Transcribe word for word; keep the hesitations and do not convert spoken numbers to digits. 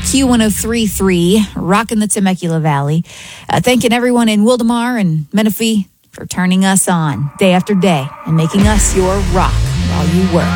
Q one oh three point three, rocking the Temecula Valley. Uh, thanking everyone in Wildemar and Menifee for turning us on day after day and making us your rock while you work.